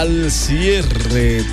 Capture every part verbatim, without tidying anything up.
al cierre.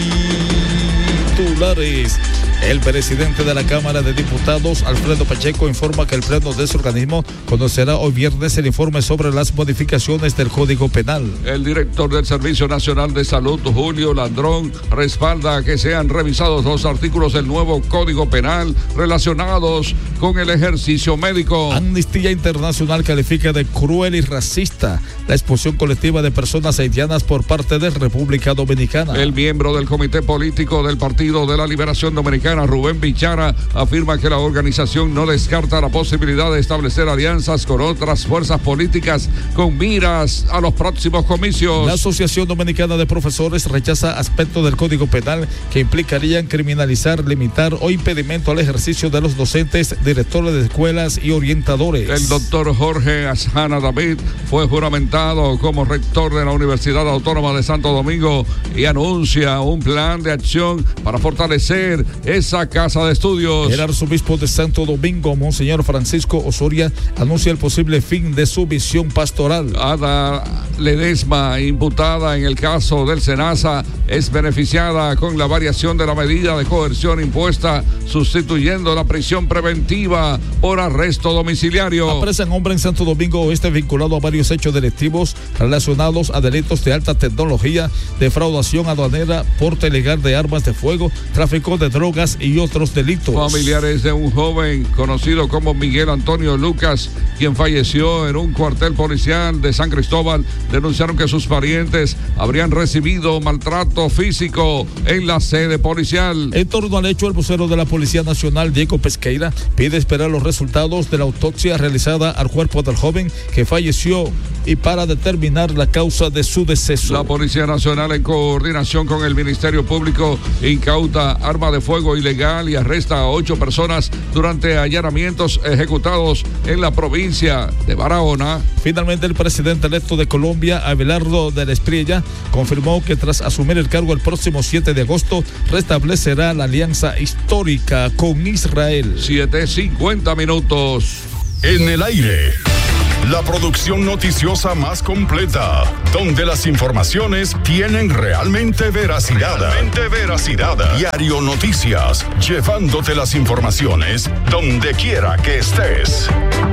Titulares. El presidente de la Cámara de Diputados, Alfredo Pacheco, informa que el pleno de ese organismo conocerá hoy viernes el informe sobre las modificaciones del Código Penal. El director del Servicio Nacional de Salud, Julio Landrón, respalda que sean revisados los artículos del nuevo Código Penal relacionados con el ejercicio médico. Amnistía Internacional califica de cruel y racista la expulsión colectiva de personas haitianas por parte de República Dominicana. El miembro del Comité Político del Partido de la Liberación Dominicana, Rubén Bichara, afirma que la organización no descarta la posibilidad de establecer alianzas con otras fuerzas políticas con miras a los próximos comicios. La Asociación Dominicana de Profesores rechaza aspectos del Código Penal que implicarían criminalizar, limitar o impedimento al ejercicio de los docentes, directores de escuelas y orientadores. El doctor Jorge Asjana David fue juramentado como rector de la Universidad Autónoma de Santo Domingo y anuncia un plan de acción para fortalecer esa casa de estudios. El arzobispo de Santo Domingo, Monseñor Francisco Osoria, anuncia el posible fin de su visión pastoral. Ada Ledesma, imputada en el caso del Senasa, es beneficiada con la variación de la medida de coerción impuesta, sustituyendo la prisión preventiva por arresto domiciliario. Apresan hombre en Santo Domingo Oeste vinculado a varios hechos delictivos relacionados a delitos de alta tecnología, defraudación aduanera, porte ilegal de armas de fuego, tráfico de drogas y otros delitos. Familiares de un joven conocido como Miguel Antonio Lucas, quien falleció en un cuartel policial de San Cristóbal, denunciaron que sus parientes habrían recibido maltrato físico en la sede policial. En torno al hecho, el vocero de la Policía Nacional, Diego Pesqueira, pide esperar los resultados de la autopsia realizada al cuerpo del joven que falleció y para determinar la causa de su deceso. La Policía Nacional, en coordinación con el Ministerio Público, incauta arma de fuego ilegal y arresta a ocho personas durante allanamientos ejecutados en la provincia de Barahona. Finalmente, el presidente electo de Colombia, Abelardo de la Espriella, confirmó que tras asumir el cargo el próximo siete de agosto, restablecerá la alianza histórica con Israel. siete cincuenta minutos. En el aire. La producción noticiosa más completa, donde las informaciones tienen realmente veracidad. Realmente veracidad. Diario Noticias, llevándote las informaciones donde quiera que estés.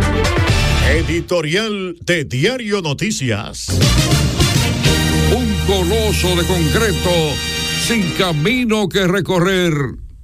Editorial de Diario Noticias. Un coloso de concreto sin camino que recorrer.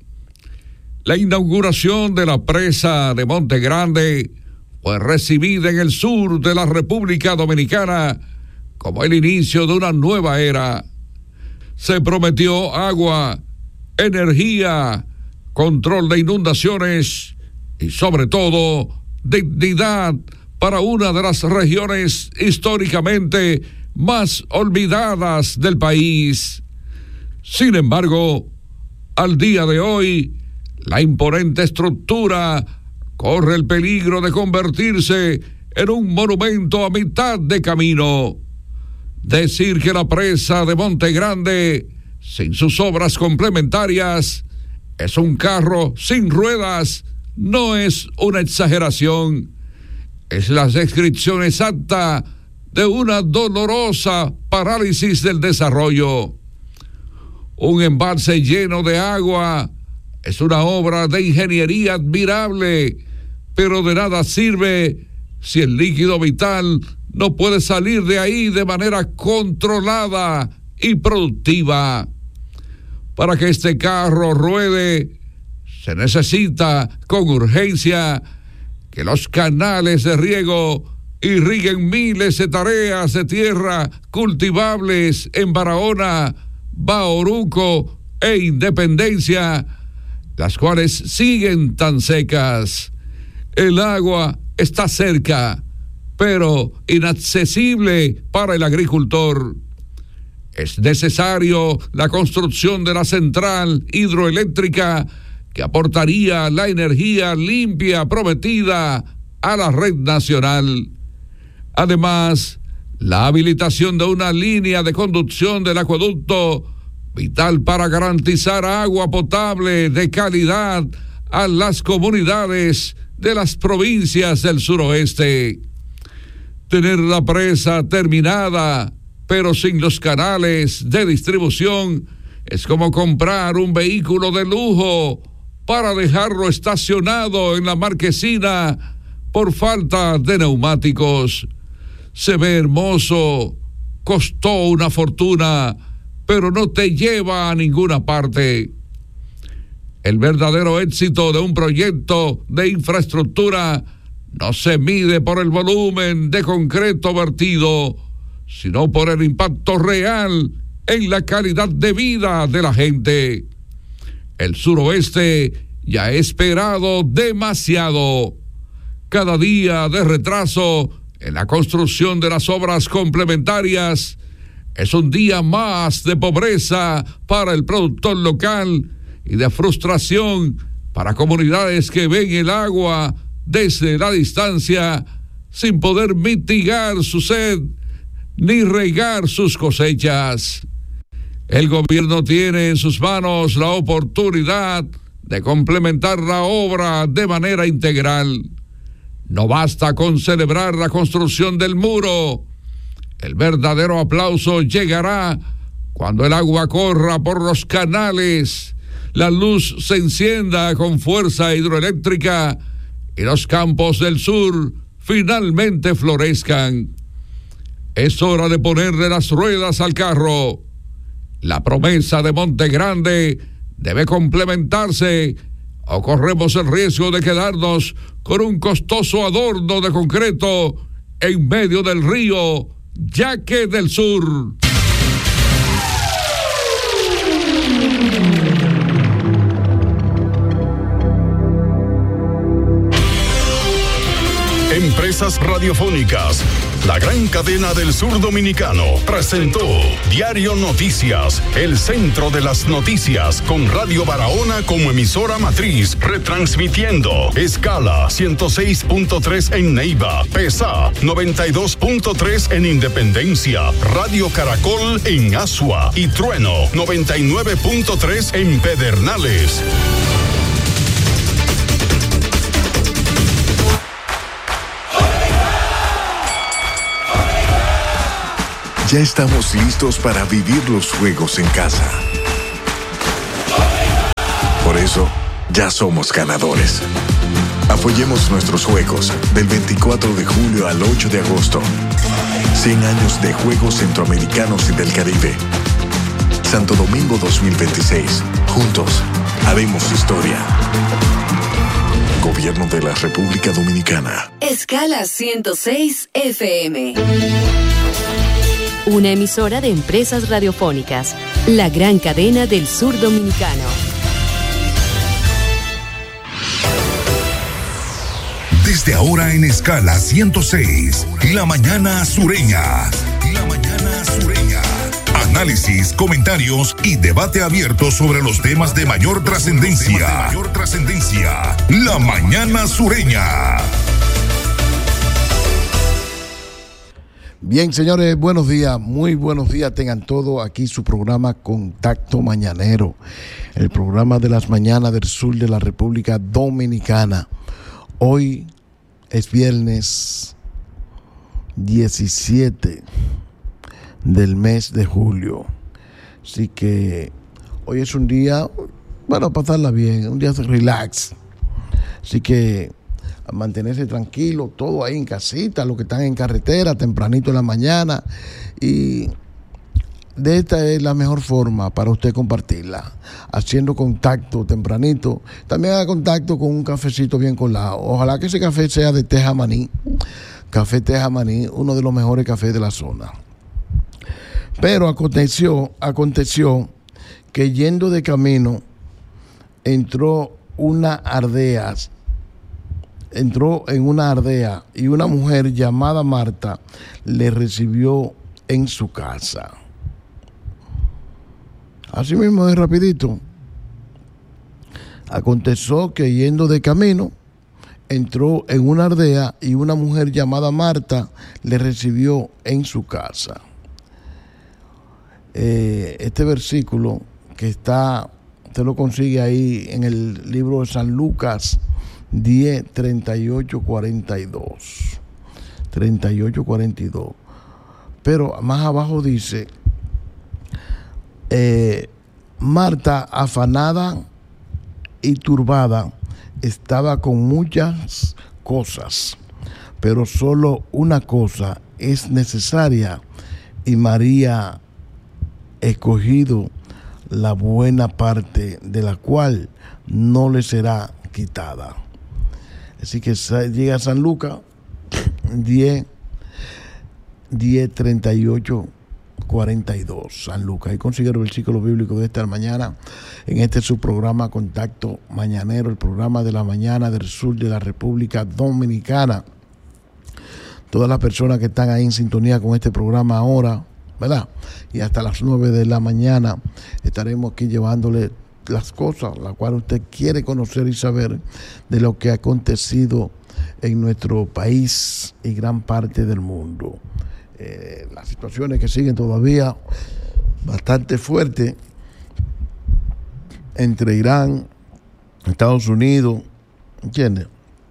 La inauguración de la presa de Monte Grande fue recibida en el sur de la República Dominicana como el inicio de una nueva era. Se prometió agua, energía, control de inundaciones y sobre todo dignidad para una de las regiones históricamente más olvidadas del país. Sin embargo, al día de hoy, la imponente estructura corre el peligro de convertirse en un monumento a mitad de camino. Decir que la presa de Monte Grande, sin sus obras complementarias, es un carro sin ruedas, no es una exageración. Es la descripción exacta de una dolorosa parálisis del desarrollo. Un embalse lleno de agua es una obra de ingeniería admirable, pero de nada sirve si el líquido vital no puede salir de ahí de manera controlada y productiva. Para que este carro ruede, se necesita con urgencia que los canales de riego irriguen miles de tareas de tierra cultivables en Barahona, Bauruco e Independencia, las cuales siguen tan secas. El agua está cerca, pero inaccesible para el agricultor. Es necesario la construcción de la central hidroeléctrica que aportaría la energía limpia prometida a la red nacional. Además, la habilitación de una línea de conducción del acueducto, vital para garantizar agua potable de calidad a las comunidades de las provincias del suroeste. Tener la presa terminada pero sin los canales de distribución es como comprar un vehículo de lujo para dejarlo estacionado en la marquesina por falta de neumáticos. Se ve hermoso, costó una fortuna, pero no te lleva a ninguna parte. El verdadero éxito de un proyecto de infraestructura no se mide por el volumen de concreto vertido, sino por el impacto real en la calidad de vida de la gente. El suroeste ya ha esperado demasiado. Cada día de retraso en la construcción de las obras complementarias es un día más de pobreza para el productor local y de frustración para comunidades que ven el agua desde la distancia sin poder mitigar su sed ni regar sus cosechas. El gobierno tiene en sus manos la oportunidad de complementar la obra de manera integral. No basta con celebrar la construcción del muro. El verdadero aplauso llegará cuando el agua corra por los canales, la luz se encienda con fuerza hidroeléctrica y los campos del sur finalmente florezcan. Es hora de ponerle las ruedas al carro. La promesa de Monte Grande debe complementarse o corremos el riesgo de quedarnos con un costoso adorno de concreto en medio del río Yaque del Sur. Empresas Radiofónicas, la gran cadena del sur dominicano, presentó Diario Noticias, el centro de las noticias, con Radio Barahona como emisora matriz, retransmitiendo escala ciento seis punto tres en Neiva, PESA noventa y dos punto tres en Independencia, Radio Caracol en Asua y Trueno noventa y nueve punto tres en Pedernales. Ya estamos listos para vivir los juegos en casa. Por eso, ya somos ganadores. Apoyemos nuestros juegos del veinticuatro de julio al ocho de agosto. cien años de Juegos Centroamericanos y del Caribe. Santo Domingo dos mil veintiséis. Juntos, haremos historia. Gobierno de la República Dominicana. Escala ciento seis F M. Una emisora de Empresas Radiofónicas, la gran cadena del sur dominicano. Desde ahora en Escala ciento seis, la mañana sureña. La mañana sureña. Análisis, comentarios y debate abierto sobre los temas de mayor trascendencia. Mayor trascendencia. La mañana sureña. Bien, señores, buenos días, muy buenos días tengan todos. Aquí su programa Contacto Mañanero, el programa de las mañanas del sur de la República Dominicana. Hoy es viernes diecisiete del mes de julio, así que hoy es un día, bueno, pasarla bien, un día de relax, así que a mantenerse tranquilo, todo ahí en casita, los que están en carretera, tempranito en la mañana, y de esta es la mejor forma para usted compartirla, haciendo contacto tempranito. También haga contacto con un cafecito bien colado. Ojalá que ese café sea de Teja Maní, Café Teja Maní, uno de los mejores cafés de la zona. Pero aconteció, aconteció que yendo de camino entró una ardea, entró en una ardea y una mujer llamada Marta le recibió en su casa. Así mismo de rapidito. Aconteció que yendo de camino entró en una ardea y una mujer llamada Marta le recibió en su casa. Eh, este versículo que está, usted lo consigue ahí en el libro de San Lucas diez, treinta y ocho, cuarenta y dos. treinta y ocho, cuarenta y dos. pero más abajo dice, eh, Marta, afanada y turbada, estaba con muchas cosas, pero solo una cosa es necesaria, y María escogido la buena parte, de la cual no le será quitada. Así que llega a San Lucas diez, diez, treinta y ocho, cuarenta y dos. San Lucas. Ahí consiguieron el versículo bíblico de esta mañana en este su programa Contacto Mañanero, el programa de la mañana del sur de la República Dominicana. Todas las personas que están ahí en sintonía con este programa ahora, ¿verdad? Y hasta las nueve de la mañana estaremos aquí llevándole las cosas, las cuales usted quiere conocer y saber de lo que ha acontecido en nuestro país y gran parte del mundo. Eh, las situaciones que siguen todavía bastante fuertes entre Irán, Estados Unidos, ¿entiendes?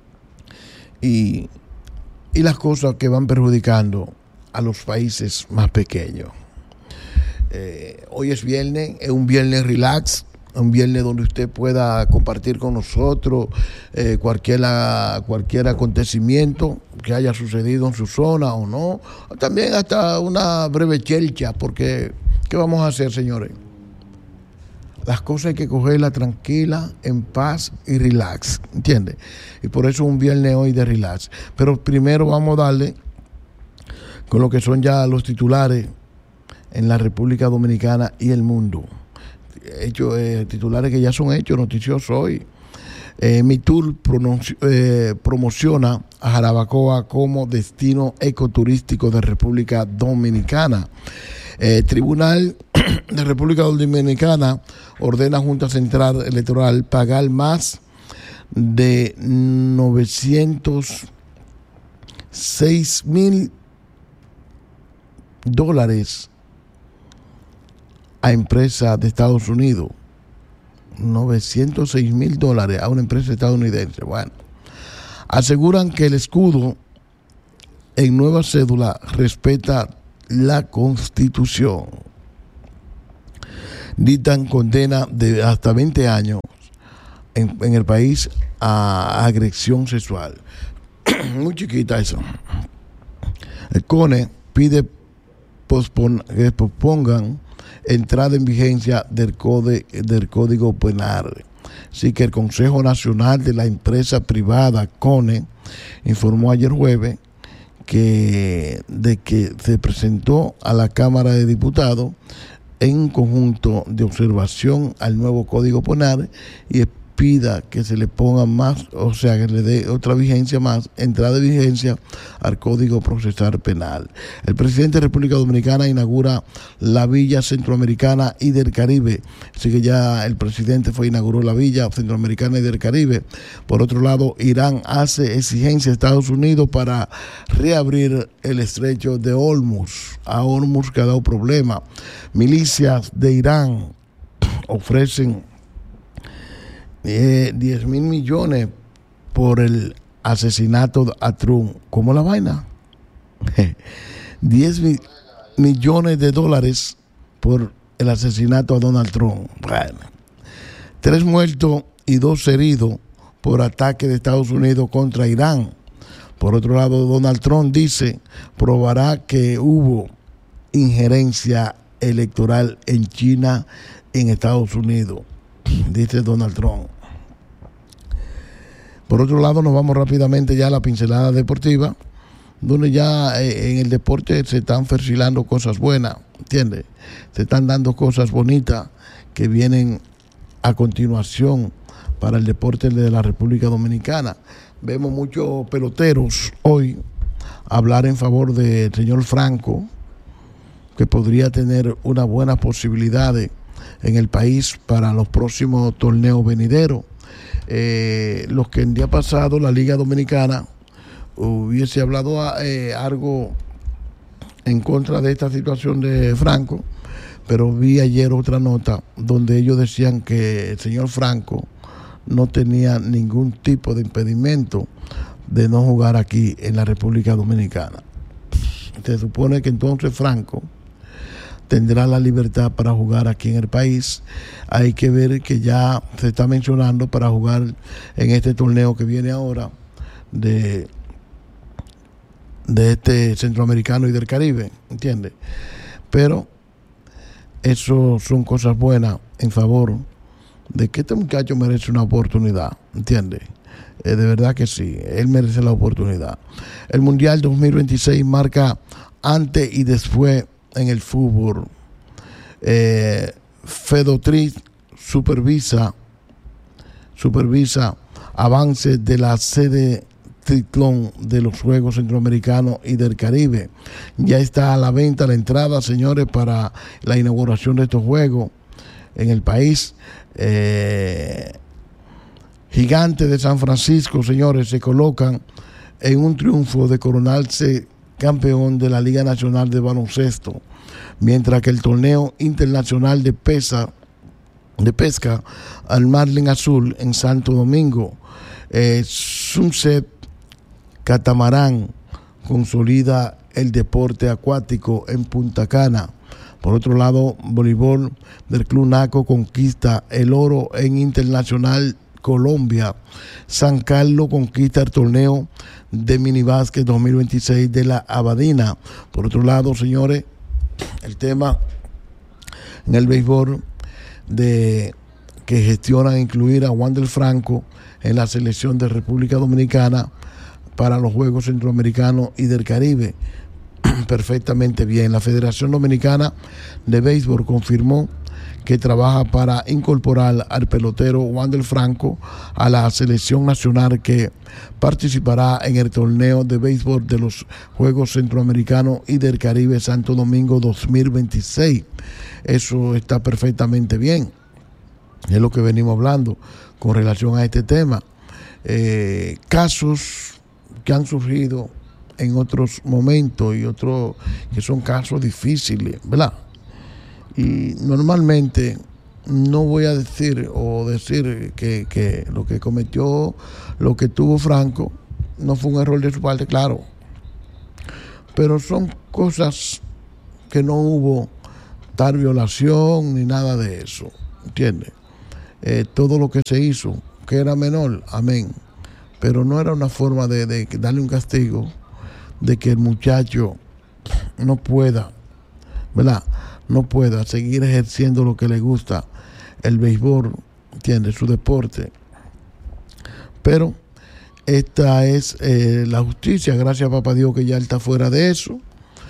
Y, y las cosas que van perjudicando a los países más pequeños. Eh, hoy es viernes, es un viernes relax, un viernes donde usted pueda compartir con nosotros eh, cualquier, cualquier acontecimiento que haya sucedido en su zona o no. También hasta una breve chelcha, porque ¿qué vamos a hacer, señores? Las cosas hay que cogerlas tranquila, en paz y relax, ¿entiendes? Y por eso un viernes hoy de relax. Pero primero vamos a darle con lo que son ya los titulares en la República Dominicana y el mundo. Hechos, eh, titulares que ya son hechos noticiosos hoy. Eh, Mitur pronuncio, eh, promociona a Jarabacoa como destino ecoturístico de República Dominicana. Eh, Tribunal de República Dominicana ordena a Junta Central Electoral pagar más de novecientos seis mil dólares a empresas de Estados Unidos. novecientos seis mil dólares a una empresa estadounidense. Bueno, aseguran que el escudo en nueva cédula respeta la Constitución. Dictan condena de hasta veinte años en, en el país a agresión sexual. Muy chiquita eso. El CONE pide pospon, que pospongan entrada en vigencia del, code, del Código Penal. Así que el Consejo Nacional de la Empresa Privada, CONE, informó ayer jueves que de que se presentó a la Cámara de Diputados en un conjunto de observación al nuevo Código Penal y pida que se le ponga más, o sea, que le dé otra vigencia más, entrada de vigencia al Código Procesal Penal. El presidente de República Dominicana inaugura la Villa Centroamericana y del Caribe. Así que ya el presidente fue inauguró la Villa Centroamericana y del Caribe. Por otro lado, Irán hace exigencia a Estados Unidos para reabrir el estrecho de Hormuz. A Hormuz que ha dado problema. Milicias de Irán ofrecen Eh, diez mil millones por el asesinato a Trump. ¿Cómo la vaina? diez mi- millones de dólares por el asesinato a Donald Trump. Bueno, tres muertos y dos heridos por ataque de Estados Unidos contra Irán. Por otro lado, Donald Trump dice probará que hubo injerencia electoral en China, en Estados Unidos, dice Donald Trump. Por otro lado, nos vamos rápidamente ya a la pincelada deportiva, donde ya eh, en el deporte se están perfilando cosas buenas, ¿entiendes? Se están dando cosas bonitas que vienen a continuación para el deporte de la República Dominicana. Vemos muchos peloteros hoy hablar en favor del señor Franco, que podría tener unas buenas posibilidades en el país para los próximos torneos venideros. Eh, los que el día pasado la Liga Dominicana hubiese hablado eh, algo en contra de esta situación de Franco, pero vi ayer otra nota donde ellos decían que el señor Franco no tenía ningún tipo de impedimento de no jugar aquí en la República Dominicana. se supone que entonces Franco tendrá la libertad para jugar aquí en el país. Hay que ver que ya se está mencionando para jugar en este torneo que viene ahora de, de este centroamericano y del Caribe, ¿entiendes? Pero eso son cosas buenas en favor de que este muchacho merece una oportunidad, ¿entiendes? Eh, de verdad que sí, él merece la oportunidad. El Mundial dos mil veintiséis marca antes y después en el fútbol. eh, Fedotrix supervisa supervisa avances de la sede triatlón de los Juegos Centroamericanos y del Caribe. Ya está a la venta la entrada, señores, para la inauguración de estos Juegos en el país. eh, Gigantes de San Francisco, señores, se colocan en un triunfo de coronarse campeón de la Liga Nacional de Baloncesto, mientras que el torneo internacional de pesa de pesca al Marlin Azul en Santo Domingo, eh, Sunset Catamarán consolida el deporte acuático en Punta Cana. Por otro lado, voleibol del Club Naco conquista el oro en Internacional Colombia. San Carlos conquista el torneo de minibásquet dos mil veintiséis de la Abadina. Por otro lado, señores, el tema en el béisbol de que gestionan incluir a Wander Franco en la selección de República Dominicana para los Juegos Centroamericanos y del Caribe. Perfectamente bien. La Federación Dominicana de Béisbol confirmó que trabaja para incorporar al pelotero Wander Franco a la selección nacional que participará en el torneo de béisbol de los Juegos Centroamericanos y del Caribe Santo Domingo dos mil veintiséis. Eso está perfectamente bien. Es lo que venimos hablando con relación a este tema. Eh, casos que han surgido en otros momentos y otros que son casos difíciles, ¿verdad? Y normalmente no voy a decir o decir que, que lo que cometió, lo que tuvo Franco, no fue un error de su parte, claro. Pero son cosas que no hubo tal violación ni nada de eso, ¿entiendes? Eh, todo lo que se hizo, que era menor, amén. Pero no era una forma de, de darle un castigo de que el muchacho no pueda, ¿verdad? No pueda seguir ejerciendo lo que le gusta, el béisbol, ¿entiendes? Su deporte. Pero esta es eh, la justicia, gracias a papá Dios que ya él está fuera de eso.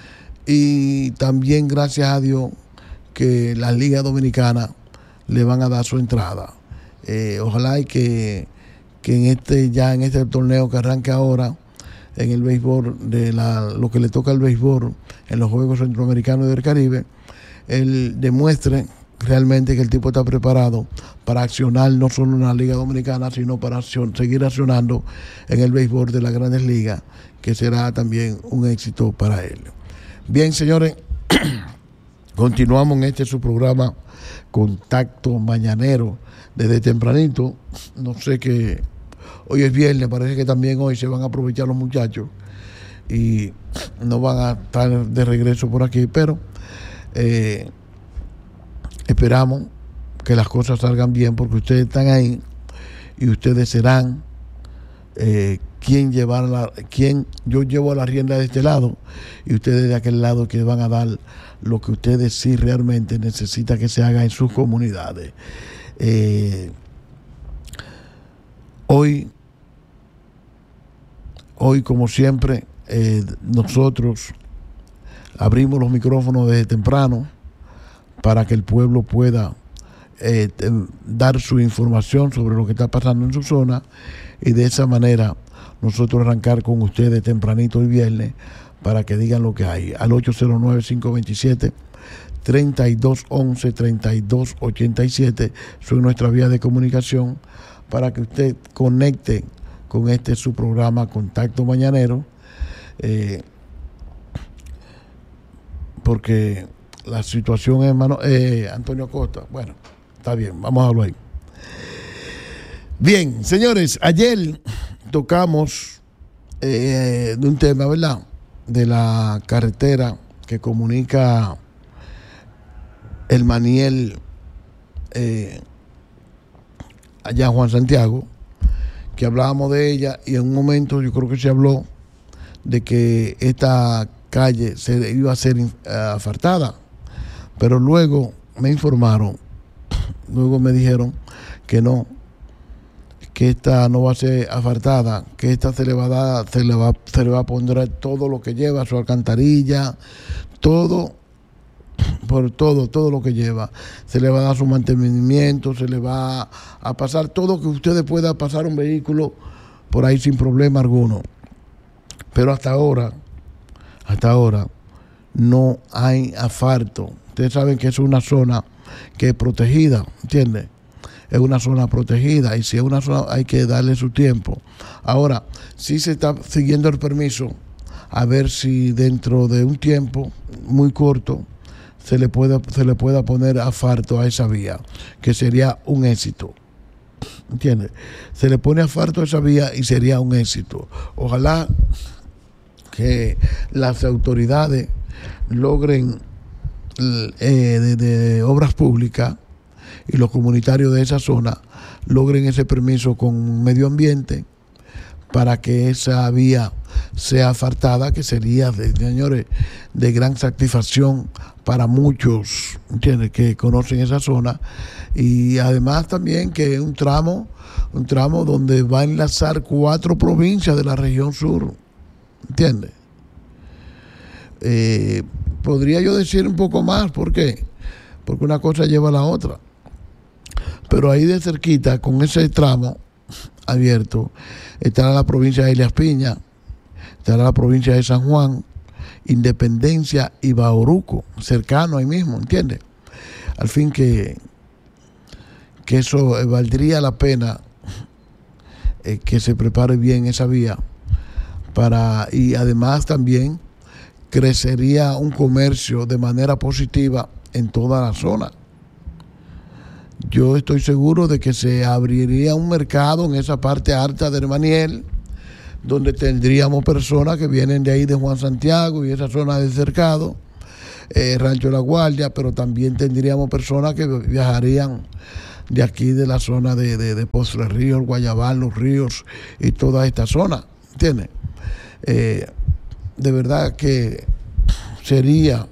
Y también gracias a Dios que la Liga Dominicana le van a dar su entrada. Eh, ojalá y que, que en este, ya en este torneo que arranca ahora, en el béisbol, de la, lo que le toca al béisbol en los Juegos Centroamericanos y del Caribe, él demuestre realmente que el tipo está preparado para accionar no solo en la Liga Dominicana, sino para accion, seguir accionando en el béisbol de las Grandes Ligas, que será también un éxito para él. Bien, señores, continuamos en este su programa Contacto Mañanero desde tempranito. No sé qué, hoy es viernes, parece que también hoy se van a aprovechar los muchachos y no van a estar de regreso por aquí, pero Eh, esperamos que las cosas salgan bien porque ustedes están ahí y ustedes serán eh, quien llevar la, quien yo llevo la rienda de este lado y ustedes de aquel lado que van a dar lo que ustedes sí realmente necesitan que se haga en sus comunidades. Eh, hoy hoy como siempre eh, nosotros abrimos los micrófonos desde temprano para que el pueblo pueda eh, dar su información sobre lo que está pasando en su zona y de esa manera nosotros arrancar con ustedes tempranito el viernes para que digan lo que hay. Al ocho cero nueve, cinco dos siete, tres dos uno uno, tres dos ocho siete son nuestra vía de comunicación para que usted conecte con este su programa Contacto Mañanero. Eh, porque la situación es, mano, eh, Antonio Costa, bueno, está bien, vamos a hablar ahí. Bien, señores, ayer tocamos eh, de un tema, ¿verdad? de la carretera que comunica el Maniel eh, allá en Juan Santiago, que hablábamos de ella, y en un momento yo creo que se habló de que esta calle se iba a ser asfaltada, pero luego me informaron, luego me dijeron que no, que esta no va a ser asfaltada, que esta se le va a dar, se le va, se le va a poner todo lo que lleva, su alcantarilla, todo, por todo, todo lo que lleva, se le va a dar su mantenimiento, se le va a pasar todo que ustedes puedan pasar un vehículo por ahí sin problema alguno. Pero hasta ahora, hasta ahora, no hay asfalto. Ustedes saben que es una zona que es protegida, ¿entiendes? Es una zona protegida, y si es una zona hay que darle su tiempo. Ahora, sí se está siguiendo el permiso, a ver si dentro de un tiempo muy corto se le pueda, se le pueda poner asfalto a esa vía, que sería un éxito. ¿Entiendes? Se le pone asfalto a esa vía y sería un éxito. Ojalá que las autoridades logren eh, de, de obras públicas y los comunitarios de esa zona logren ese permiso con medio ambiente para que esa vía sea asfaltada, que sería, de, señores, de gran satisfacción para muchos, ¿entiendes?, que conocen esa zona, y además también que es un tramo, un tramo donde va a enlazar cuatro provincias de la región sur, ¿entiendes? Eh, podría yo decir un poco más, ¿por qué? Porque una cosa lleva a la otra. Pero ahí de cerquita, con ese tramo abierto, estará la provincia de Elías Piña, estará la provincia de San Juan, Independencia y Bauruco, cercano ahí mismo, ¿entiendes? Al fin que, que eso eh, valdría la pena eh, que se prepare bien esa vía, para, y además también crecería un comercio de manera positiva en toda la zona. Yo estoy seguro de que se abriría un mercado en esa parte alta del Maniel, donde tendríamos personas que vienen de ahí de Juan Santiago y esa zona del cercado, eh, Rancho La Guardia, pero también tendríamos personas que viajarían de aquí de la zona de, de, de Postre Ríos, Guayabal, Los Ríos y toda esta zona, ¿entiendes? Eh, de verdad que sería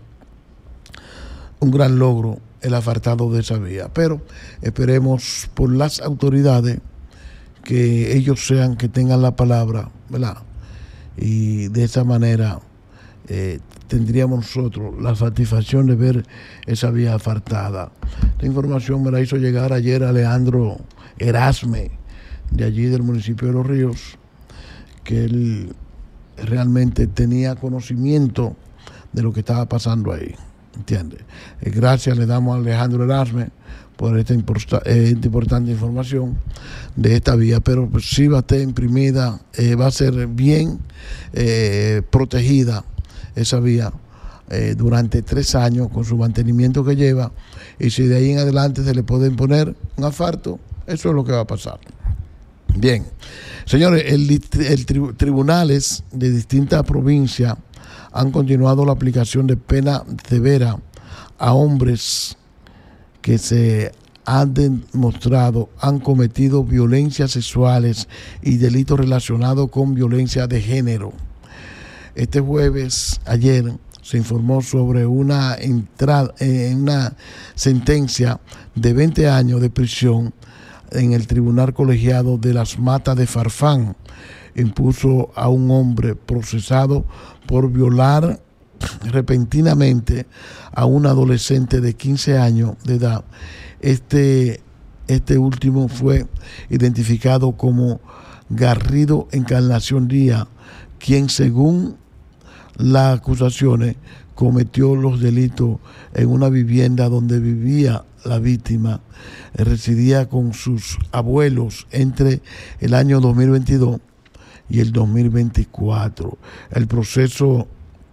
un gran logro el asfaltado de esa vía, pero esperemos por las autoridades que ellos sean, que tengan la palabra, ¿verdad? Y de esa manera eh, tendríamos nosotros la satisfacción de ver esa vía asfaltada. La información me la hizo llegar ayer Alejandro Erasme, de allí del municipio de Los Ríos, que él realmente tenía conocimiento de lo que estaba pasando ahí, ¿entiendes? Eh, gracias le damos a Alejandro Erasme por esta, importa, eh, esta importante información de esta vía, pero pues, sí va a estar imprimida, eh, va a ser bien eh, protegida esa vía eh, durante tres años con su mantenimiento que lleva, y si de ahí en adelante se le pueden poner un asfalto, eso es lo que va a pasar. Bien, señores, el, el tri, tribunales de distintas provincias han continuado la aplicación de pena severa a hombres que se han demostrado han cometido violencias sexuales y delitos relacionados con violencia de género. Este jueves, ayer, se informó sobre una, entrada, eh, una sentencia de veinte años de prisión en el Tribunal Colegiado de las Matas de Farfán. Impuso a un hombre procesado por violar repentinamente a un adolescente de quince años de edad. Este, este último fue identificado como Garrido Encarnación Díaz, quien según las acusaciones cometió los delitos en una vivienda donde vivía la víctima. Residía con sus abuelos entre el año dos mil veintidós y el dos mil veinticuatro. El proceso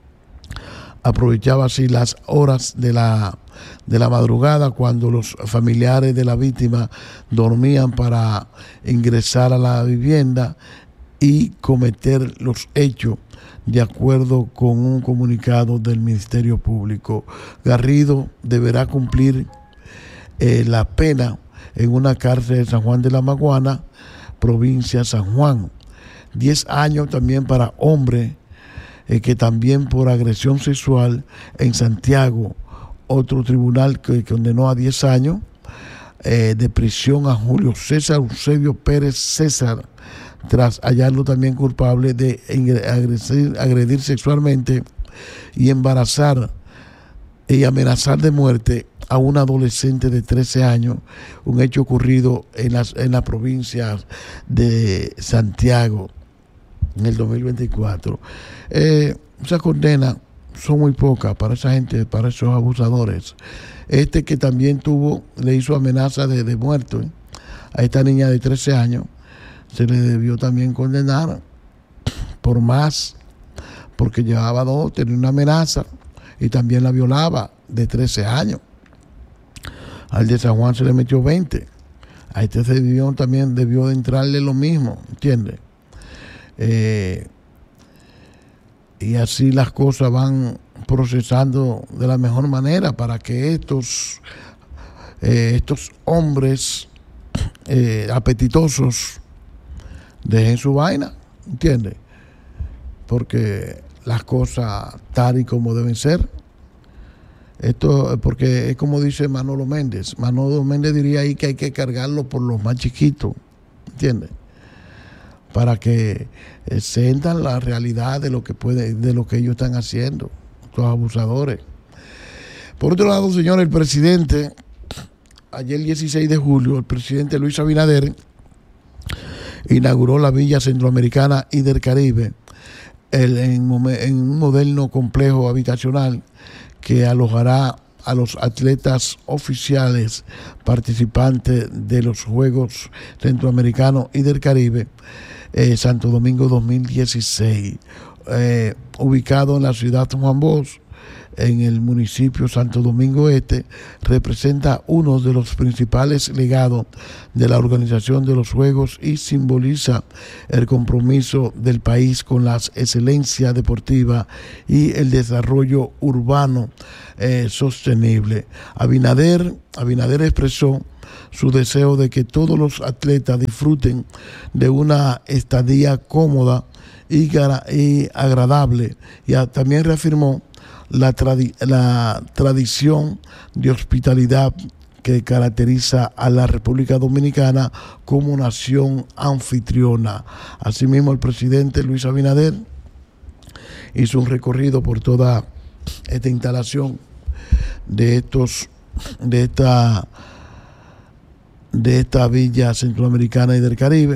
aprovechaba así las horas de la, de la madrugada, cuando los familiares de la víctima dormían, para ingresar a la vivienda y cometer los hechos de acuerdo con un comunicado del Ministerio Público. Garrido deberá cumplir eh, la pena en una cárcel de San Juan de la Maguana, provincia San Juan. Diez años también para hombre eh, que también por agresión sexual en Santiago, otro tribunal que condenó a diez años eh, de prisión a Julio César Eusebio Pérez César, tras hallarlo también culpable de agredir, agredir sexualmente y embarazar y amenazar de muerte a un adolescente de trece años, un hecho ocurrido en las en la provincia de Santiago en el dos mil veinticuatro. Eh, esas condenas son muy pocas para esa gente, para esos abusadores. Este que también tuvo, le hizo amenaza de, de muerte ¿eh? a esta niña de trece años, se le debió también condenar por más, porque llevaba dos, tenía una amenaza y también la violaba de trece años. Al de San Juan se le metió veinte. A este se debió, también debió de entrarle lo mismo, ¿entiendes? Eh, y así las cosas van procesando de la mejor manera para que estos, eh, estos hombres eh, apetitosos dejen su vaina, ¿entiendes? Porque las cosas tal y como deben ser. Esto, porque es como dice Manolo Méndez. Manolo Méndez diría ahí que hay que cargarlo por los más chiquitos, ¿entiendes? Para que eh, sientan la realidad de lo que puede, de lo que ellos están haciendo, los abusadores. Por otro lado, señores, el presidente, ayer dieciséis de julio, el presidente Luis Abinader inauguró la Villa Centroamericana y del Caribe el, en, en un moderno complejo habitacional que alojará a los atletas oficiales participantes de los Juegos Centroamericanos y del Caribe eh, Santo Domingo dos mil dieciséis, eh, ubicado en la ciudad de Juan Bosch, en el municipio Santo Domingo Este, representa uno de los principales legados de la organización de los Juegos y simboliza el compromiso del país con la excelencia deportiva y el desarrollo urbano eh, sostenible. Abinader, Abinader expresó su deseo de que todos los atletas disfruten de una estadía cómoda y, y agradable, y a, también reafirmó La, tradi- la tradición de hospitalidad que caracteriza a la República Dominicana como nación anfitriona. Asimismo, el presidente Luis Abinader hizo un recorrido por toda esta instalación de estos de esta de esta Villa Centroamericana y del Caribe,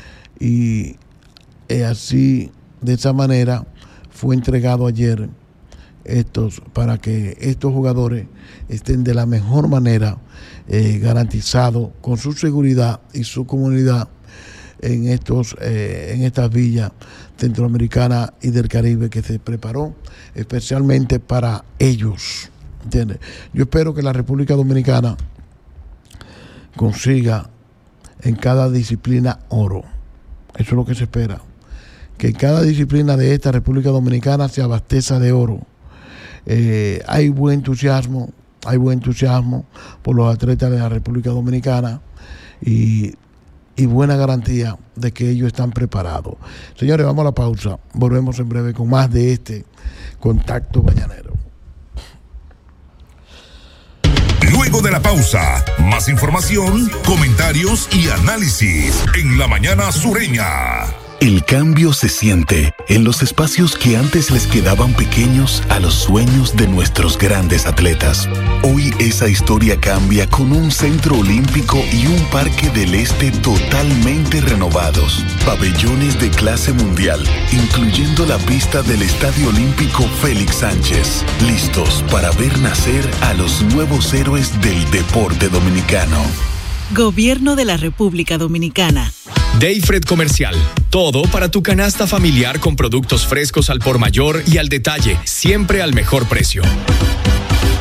y eh, así de esa manera fue entregado ayer estos para que estos jugadores estén de la mejor manera eh, garantizados con su seguridad y su comunidad en estos eh, en estas villas centroamericanas y del Caribe que se preparó especialmente para ellos, ¿entiendes? Yo espero que la República Dominicana consiga en cada disciplina oro. Eso es lo que se espera, que en cada disciplina de esta República Dominicana se abastezca de oro. Eh, hay buen entusiasmo, hay buen entusiasmo por los atletas de la República Dominicana y, y buena garantía de que ellos están preparados. Señores, vamos a la pausa. Volvemos en breve con más de este Contacto Mañanero. Luego de la pausa, más información, comentarios y análisis en La Mañana Sureña. El cambio se siente en los espacios que antes les quedaban pequeños a los sueños de nuestros grandes atletas. Hoy esa historia cambia con un centro olímpico y un parque del este totalmente renovados. Pabellones de clase mundial, incluyendo la pista del Estadio Olímpico Félix Sánchez. Listos para ver nacer a los nuevos héroes del deporte dominicano. Gobierno de la República Dominicana. Dayfred Comercial. Todo para tu canasta familiar con productos frescos al por mayor y al detalle, siempre al mejor precio.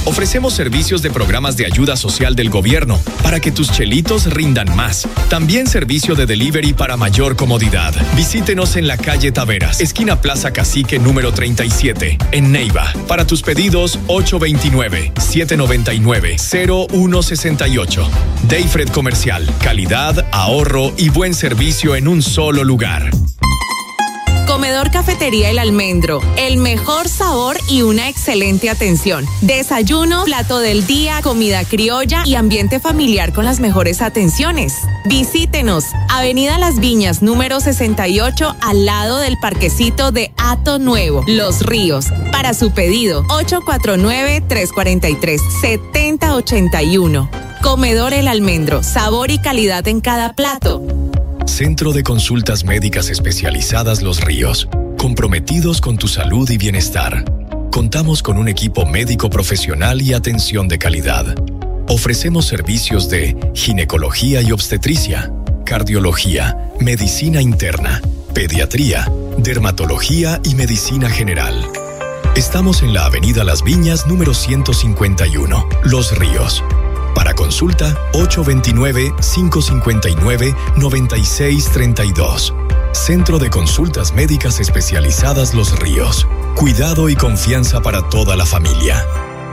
Ofrecemos servicios de programas de ayuda social del gobierno para que tus chelitos rindan más. También servicio de delivery para mayor comodidad. Visítenos en la calle Taveras, esquina Plaza Cacique número treinta y siete, en Neiva. Para tus pedidos, ocho dos nueve, siete nueve nueve, cero uno seis ocho. Dayfred Comercial. Calidad, ahorro y buen servicio en un solo lugar. Comedor Cafetería El Almendro, el mejor sabor y una excelente atención. Desayuno, plato del día, comida criolla y ambiente familiar con las mejores atenciones. Visítenos, Avenida Las Viñas, número sesenta y ocho, al lado del parquecito de Hato Nuevo, Los Ríos. Para su pedido, ocho cuatro nueve, tres cuatro tres, siete cero ocho uno. Comedor El Almendro, sabor y calidad en cada plato. Centro de Consultas Médicas Especializadas Los Ríos, comprometidos con tu salud y bienestar. Contamos con un equipo médico profesional y atención de calidad. Ofrecemos servicios de ginecología y obstetricia, cardiología, medicina interna, pediatría, dermatología y medicina general. Estamos en la Avenida Las Viñas, número ciento cincuenta y uno, Los Ríos. Para consulta, ocho dos nueve, cinco cinco nueve, nueve seis tres dos. Centro de Consultas Médicas Especializadas Los Ríos. Cuidado y confianza para toda la familia.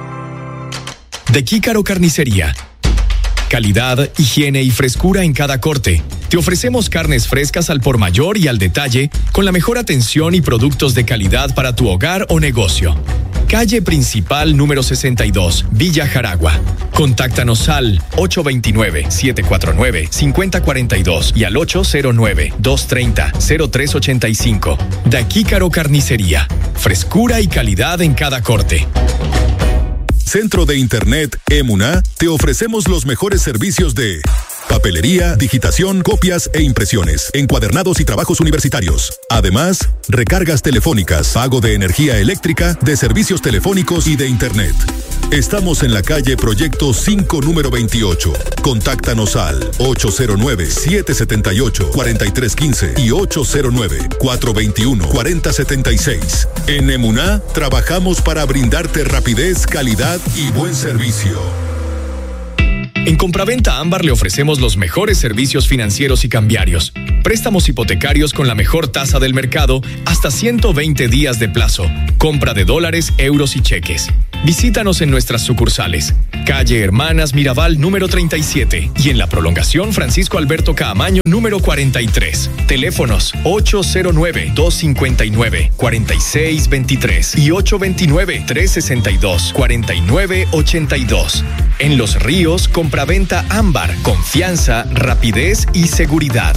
De Kícaro Carnicería. Calidad, higiene y frescura en cada corte. Te ofrecemos carnes frescas al por mayor y al detalle, con la mejor atención y productos de calidad para tu hogar o negocio. Calle Principal número sesenta y dos, Villa Jaragua. Contáctanos al ocho dos nueve, siete cuatro nueve, cinco cero cuatro dos y al ocho cero nueve, dos tres cero, cero tres ocho cinco. Daquícaro Carnicería. Frescura y calidad en cada corte. Centro de Internet Emuná, te ofrecemos los mejores servicios de papelería, digitación, copias e impresiones, encuadernados y trabajos universitarios. Además, recargas telefónicas, pago de energía eléctrica, de servicios telefónicos y de Internet. Estamos en la calle Proyecto cinco, número veintiocho. Contáctanos al ocho cero nueve, siete siete ocho, cuatro tres uno cinco y ocho cero nueve, cuatro dos uno, cuatro cero siete seis. En Emuná, trabajamos para brindarte rapidez, calidad y buen servicio. En Compraventa Ámbar le ofrecemos los mejores servicios financieros y cambiarios. Préstamos hipotecarios con la mejor tasa del mercado hasta ciento veinte días de plazo. Compra de dólares, euros y cheques. Visítanos en nuestras sucursales. Calle Hermanas Mirabal número treinta y siete y en la prolongación Francisco Alberto Caamaño número cuarenta y tres. Teléfonos ocho cero nueve, dos cinco nueve, cuatro seis dos tres y ocho dos nueve, tres seis dos, cuatro nueve ocho dos. En Los Ríos, Compraventa Ámbar. Confianza, rapidez y seguridad.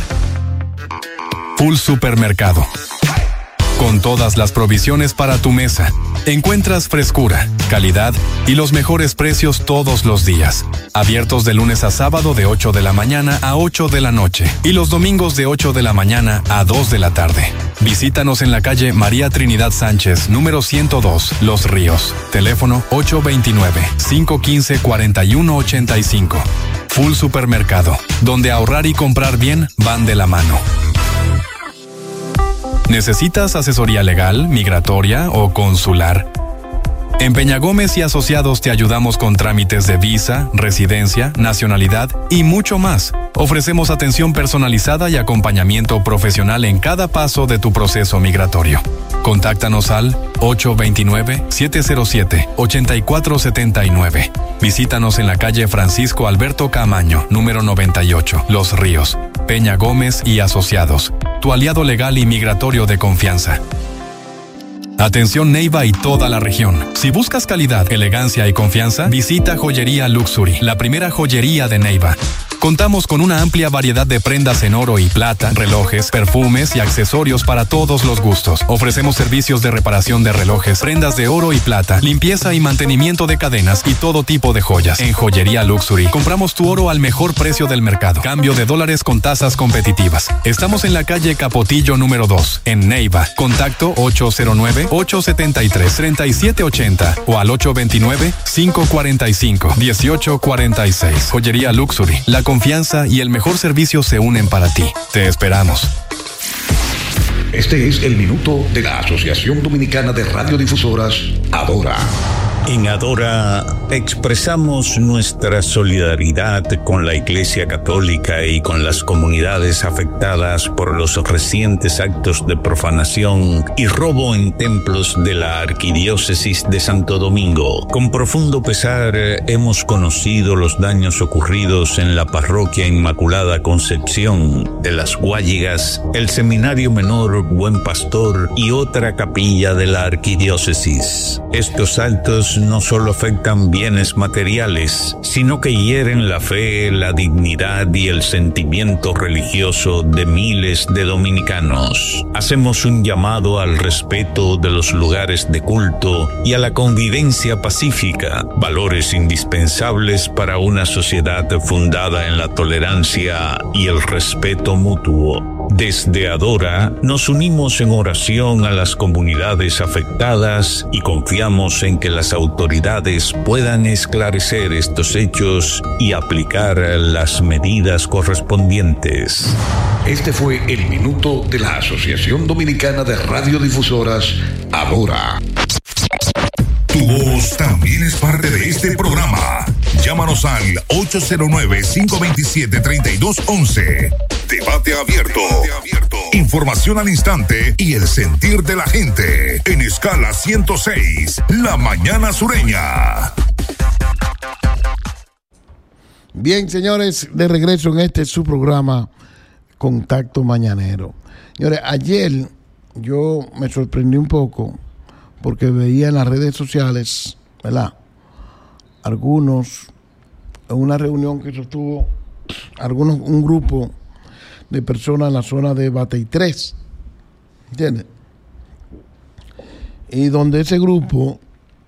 Full Supermercado. Con todas las provisiones para tu mesa. Encuentras frescura, calidad y los mejores precios todos los días. Abiertos de lunes a sábado de ocho de la mañana a ocho de la noche y los domingos de ocho de la mañana a dos de la tarde. Visítanos en la calle María Trinidad Sánchez, número ciento dos, Los Ríos. Teléfono ocho dos nueve, cinco uno cinco, cuatro uno ocho cinco. Full Supermercado, donde ahorrar y comprar bien van de la mano. ¿Necesitas asesoría legal, migratoria o consular? En Peña Gómez y Asociados te ayudamos con trámites de visa, residencia, nacionalidad y mucho más. Ofrecemos atención personalizada y acompañamiento profesional en cada paso de tu proceso migratorio. Contáctanos al ocho dos nueve, siete cero siete, ocho cuatro siete nueve. Visítanos en la calle Francisco Alberto Caamaño, número noventa y ocho, Los Ríos. Peña Gómez y Asociados, tu aliado legal y migratorio de confianza. Atención Neiva y toda la región. Si buscas calidad, elegancia y confianza, visita Joyería Luxury, la primera joyería de Neiva. Contamos con una amplia variedad de prendas en oro y plata, relojes, perfumes y accesorios para todos los gustos. Ofrecemos servicios de reparación de relojes, prendas de oro y plata, limpieza y mantenimiento de cadenas y todo tipo de joyas. En Joyería Luxury compramos tu oro al mejor precio del mercado. Cambio de dólares con tasas competitivas. Estamos en la calle Capotillo número dos, en Neiva. Contacto ocho cero nueve, ocho siete tres, tres siete ocho cero o al ocho dos nueve, cinco cuatro cinco, uno ocho cuatro seis. Joyería Luxury, la confianza y el mejor servicio se unen para ti. Te esperamos. Este es el minuto de la Asociación Dominicana de Radiodifusoras, Adora. En Adora expresamos nuestra solidaridad con la Iglesia Católica y con las comunidades afectadas por los recientes actos de profanación y robo en templos de la Arquidiócesis de Santo Domingo. Con profundo pesar hemos conocido los daños ocurridos en la Parroquia Inmaculada Concepción de las Guayigas, el Seminario Menor Buen Pastor y otra capilla de la Arquidiócesis. Estos actos no solo afectan bienes materiales, sino que hieren la fe, la dignidad y el sentimiento religioso de miles de dominicanos. Hacemos un llamado al respeto de los lugares de culto y a la convivencia pacífica, valores indispensables para una sociedad fundada en la tolerancia y el respeto mutuo. Desde Adora nos unimos en oración a las comunidades afectadas y confiamos en que las autoridades puedan esclarecer estos hechos y aplicar las medidas correspondientes. Este fue el minuto de la Asociación Dominicana de Radiodifusoras, Adora. Tu voz también es parte de este programa. Llámanos al ocho cero nueve, cinco dos siete, tres dos uno uno. Debate abierto. Información al instante y el sentir de la gente. En escala ciento seis, La Mañana Sureña. Bien, señores, de regreso en este su programa Contacto Mañanero. Señores, ayer yo me sorprendí un poco porque veía en las redes sociales, ¿verdad? Algunos, en una reunión que sostuvo algunos, un grupo de personas en la zona de Batey tres, ¿entiendes? Y donde ese grupo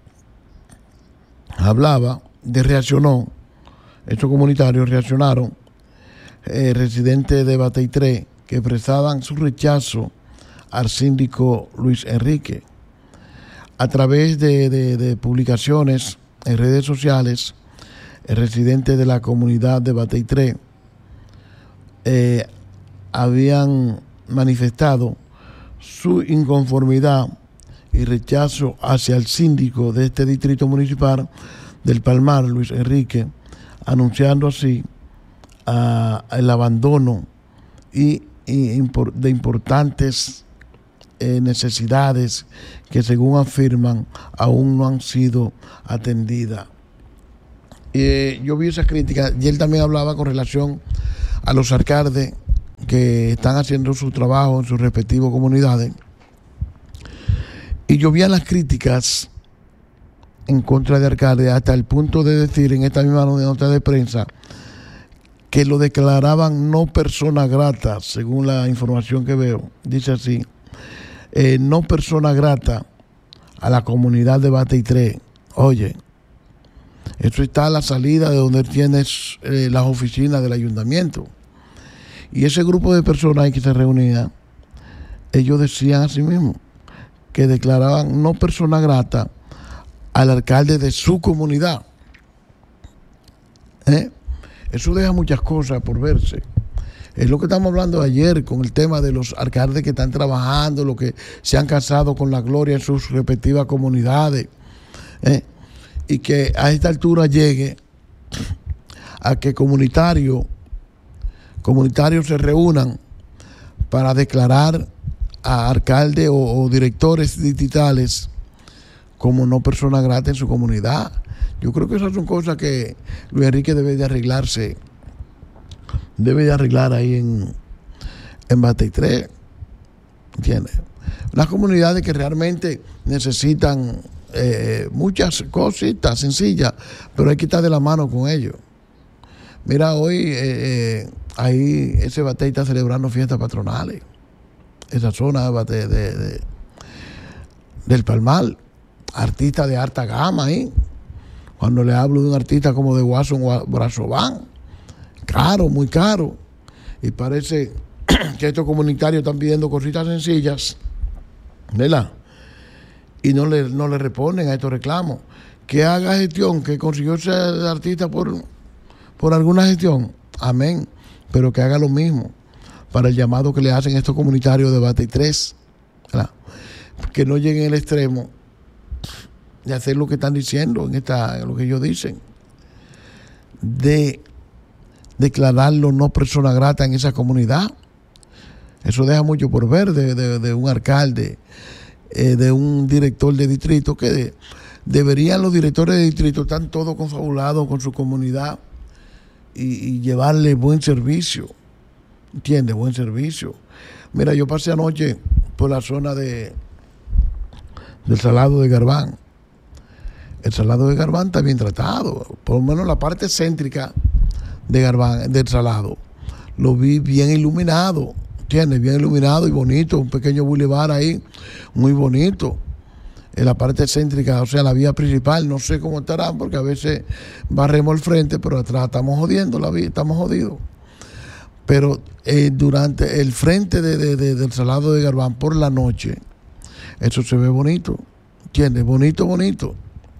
hablaba de reaccionó, estos comunitarios reaccionaron, eh, residentes de Batey tres, que expresaban su rechazo al síndico Luis Enrique. A través de, de, de publicaciones en redes sociales, el residente de la comunidad de Batey tres eh, habían manifestado su inconformidad y rechazo hacia el síndico de este distrito municipal del Palmar, Luis Enrique, anunciando así uh, el abandono y, y impor, de importantes eh, necesidades que, según afirman, aún no han sido atendidas. Eh, yo vi esas críticas y él también hablaba con relación a los alcaldes que están haciendo su trabajo en sus respectivas comunidades. Y yo vi las críticas en contra de alcaldes hasta el punto de decir en esta misma nota de prensa que lo declaraban no persona grata, según la información que veo. Dice así, eh, no persona grata a la comunidad de Batey tres. Oye, eso está a la salida de donde tienes eh, las oficinas del ayuntamiento. Y ese grupo de personas ahí que se reunía, ellos decían a sí mismos que declaraban no persona grata al alcalde de su comunidad. ¿Eh? Eso deja muchas cosas por verse. Es lo que estamos hablando ayer con el tema de los alcaldes que están trabajando, los que se han casado con la gloria en sus respectivas comunidades. ¿Eh? Y que a esta altura llegue a que comunitarios comunitarios se reúnan para declarar a alcaldes o, o directores distritales como no persona grata en su comunidad. Yo creo que esas son cosas que Luis Enrique debe de arreglarse, debe de arreglar ahí en, en Batey tres, ¿entiendes? Unas comunidades que realmente necesitan eh, muchas cositas sencillas, pero hay que estar de la mano con ellos. Mira, hoy eh, eh, ahí ese Batey está celebrando fiestas patronales, esa zona de, de, de, del Palmar, artistas de alta gama ahí. Cuando le hablo de un artista como de Watson Brazován, caro, muy caro, y parece que estos comunitarios están pidiendo cositas sencillas, ¿verdad? Y no le, no le responden a estos reclamos. Que haga gestión, que consiguió ser artista por, por alguna gestión, amén, pero que haga lo mismo para el llamado que le hacen estos comunitarios de Batey tres, ¿verdad? Que no lleguen al extremo de hacer lo que están diciendo, en esta, en lo que ellos dicen, de declararlo no persona grata en esa comunidad. Eso deja mucho por ver de, de, de un alcalde, eh, de un director de distrito, que de, deberían los directores de distrito estar todos confabulados con su comunidad y, y llevarle buen servicio. ¿Entiendes? Buen servicio. Mira, yo pasé anoche por la zona de del Salado de Garbán. El Salado de Garbán está bien tratado, por lo menos la parte céntrica de Garbán, del Salado, lo vi bien iluminado, ¿entiendes? Bien iluminado y bonito, un pequeño bulevar ahí, muy bonito. En la parte céntrica, o sea, la vía principal, no sé cómo estarán, porque a veces barremos el frente, pero atrás estamos jodiendo la vía, estamos jodidos. Pero eh, durante el frente de, de, de, del Salado de Garbán por la noche, eso se ve bonito, ¿entiendes? Bonito, bonito.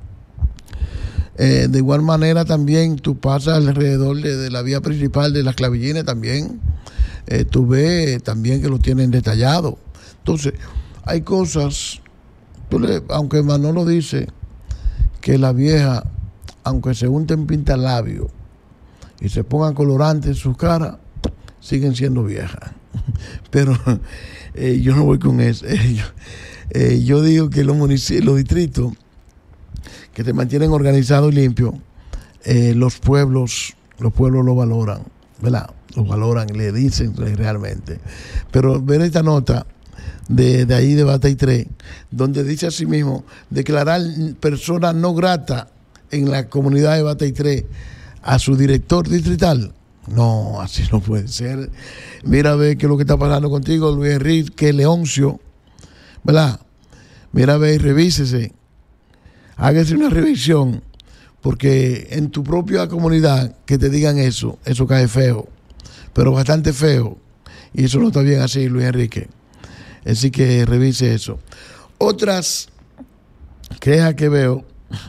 Eh, de igual manera también tú pasas alrededor de, de la vía principal de las Clavillines también, eh, tú ves también que lo tienen detallado. Entonces, hay cosas, tú le, aunque Manolo dice que la vieja, aunque se unten pintalabio y se pongan colorantes en sus caras, siguen siendo viejas. Pero eh, yo no voy con eso. Eh, yo, eh, yo digo que los municipios, los distritos que se mantienen organizados y limpios, eh, los pueblos, los pueblos lo valoran, ¿verdad? Lo valoran, le dicen realmente. Pero ver esta nota de, de ahí de Batey tres, donde dice así mismo, declarar persona no grata en la comunidad de Batey tres a su director distrital. No, así no puede ser. Mira a ver qué es lo que está pasando contigo, Luis Enrique Leoncio, ¿verdad? Mira a ver y revísese. Hágase una revisión, porque en tu propia comunidad que te digan eso, eso cae feo, pero bastante feo. Y eso no está bien así, Luis Enrique. Así que revise eso. Otras quejas que veo,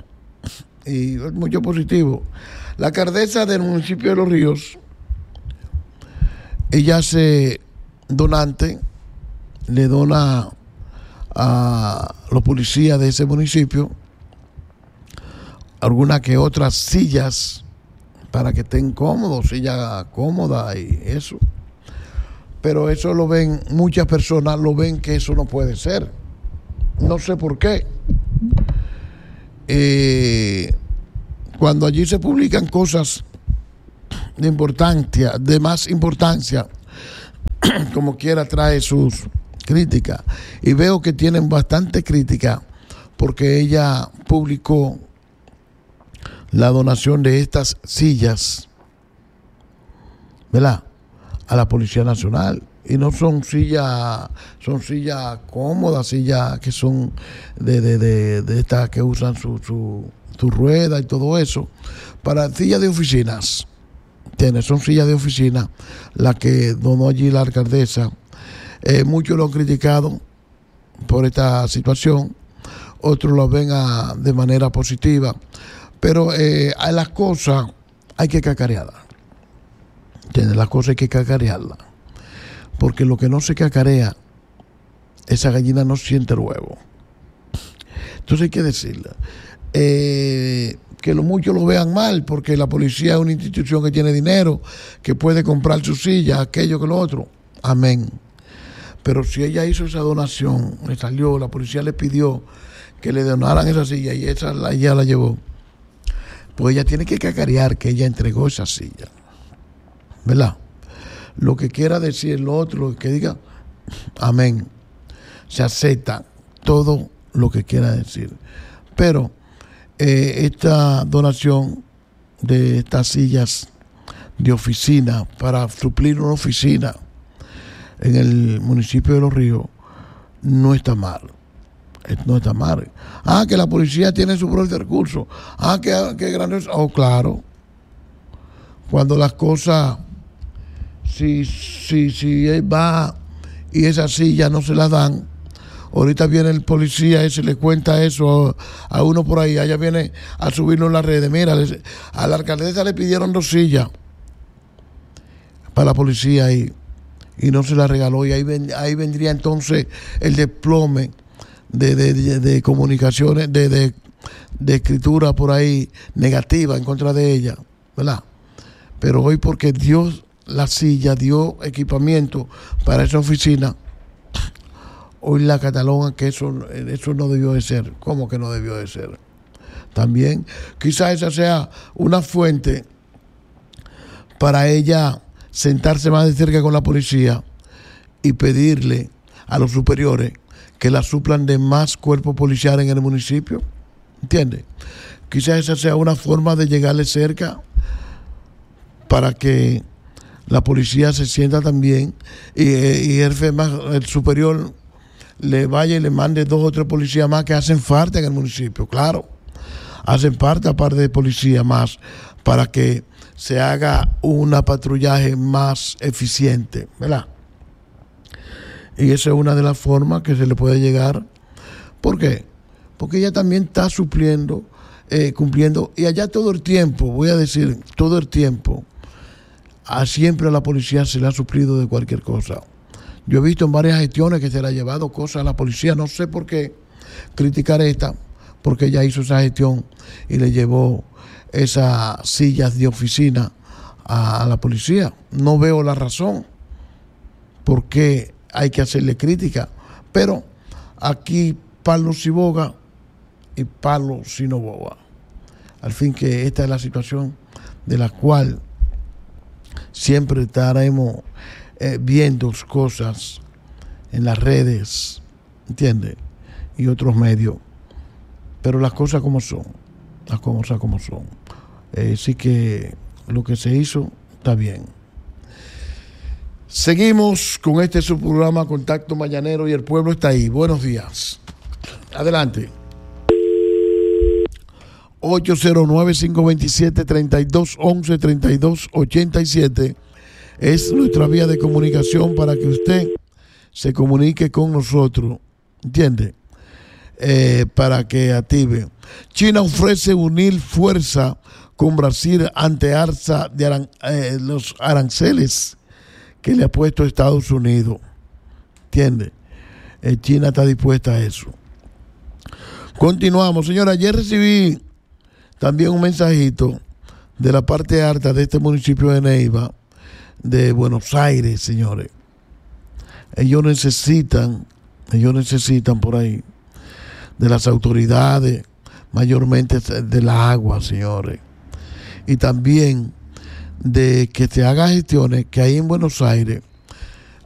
y mucho positivo. La alcaldesa del municipio de Los Ríos, ella hace donante, le dona a los policías de ese municipio algunas que otras sillas para que estén cómodos, sillas cómodas y eso. Pero eso lo ven, muchas personas lo ven que eso no puede ser. No sé por qué. Eh, cuando allí se publican cosas de importancia, de más importancia, como quiera trae sus críticas. Y veo que tienen bastante crítica porque ella publicó la donación de estas sillas, ¿verdad?, a la Policía Nacional. Y no son sillas, son sillas cómodas, sillas que son de, de, de, de estas que usan su, su, su rueda y todo eso, para sillas de oficinas. ¿Entiendes? Son sillas de oficina las que donó allí la alcaldesa. Eh, muchos lo han criticado por esta situación, otros lo ven a, de manera positiva. Pero eh, a las cosas hay que cacarearlas. ¿Entiendes? Las cosas hay que cacarearlas. Porque lo que no se cacarea, esa gallina no siente el huevo. Entonces hay que decirle. Eh, que lo, muchos lo vean mal, porque la policía es una institución que tiene dinero, que puede comprar su silla, aquello que lo otro. Amén. Pero si ella hizo esa donación, le salió, la policía le pidió que le donaran esa silla y esa ella la llevó, pues ella tiene que cacarear que ella entregó esa silla, ¿verdad? Lo que quiera decir lo otro, que diga amén, se acepta todo lo que quiera decir. Pero eh, esta donación de estas sillas de oficina para suplir una oficina en el municipio de Los Ríos no está mal. No está mal. Ah, que la policía tiene su propio recurso. Ah, que, que grande. Oh, claro. Cuando las cosas, si, si, si él va y esas sillas no se las dan, ahorita viene el policía y se le cuenta eso a, a uno por ahí, allá viene a subirlo en las redes. Mira, les, a la alcaldesa le pidieron dos sillas para la policía y, y no se las regaló. Y ahí, ven, ahí vendría entonces el desplome De, de, de, de comunicaciones, de, de, de escritura por ahí negativa en contra de ella, ¿verdad? Pero hoy, porque Dios la silla, dio equipamiento para esa oficina, hoy la catalogan que eso, eso no debió de ser. ¿Cómo que no debió de ser? También quizás esa sea una fuente para ella sentarse más de cerca con la policía y pedirle a los superiores que la suplan de más cuerpos policiales en el municipio. ¿Entiendes? Quizás esa sea una forma de llegarle cerca para que la policía se sienta también y, y el jefe más, el superior le vaya y le mande dos o tres policías más que hacen falta en el municipio. Claro, hacen falta aparte de policía más para que se haga un patrullaje más eficiente, ¿verdad? Y esa es una de las formas que se le puede llegar. ¿Por qué? Porque ella también está supliendo, eh, cumpliendo, y allá todo el tiempo, voy a decir, todo el tiempo, a siempre a la policía se le ha suplido de cualquier cosa. Yo he visto en varias gestiones que se le ha llevado cosas a la policía. No sé por qué criticar esta, porque ella hizo esa gestión y le llevó esas sillas de oficina a, a la policía. No veo la razón por qué hay que hacerle crítica. Pero aquí palo si boga y palo si no boga. Al fin que esta es la situación de la cual siempre estaremos eh, viendo cosas en las redes, ¿entiendes? Y otros medios. Pero las cosas como son, las cosas como son. Eh, sí que lo que se hizo está bien. Seguimos con este su programa Contacto Mañanero y el pueblo está ahí. Buenos días. Adelante. ocho cero nueve, cinco dos siete, tres dos uno uno, tres dos ocho siete es nuestra vía de comunicación para que usted se comunique con nosotros, ¿entiende? Eh, para que active. China ofrece unir fuerza con Brasil ante alza de aran, eh, los aranceles que le ha puesto Estados Unidos, ¿entiende? Eh, China está dispuesta a eso. Continuamos, señora. Ayer recibí también un mensajito de la parte alta de este municipio de Neiva, de Buenos Aires, señores. Ellos necesitan, ellos necesitan por ahí, de las autoridades, mayormente de la agua, señores. Y también de que se haga gestiones, que ahí en Buenos Aires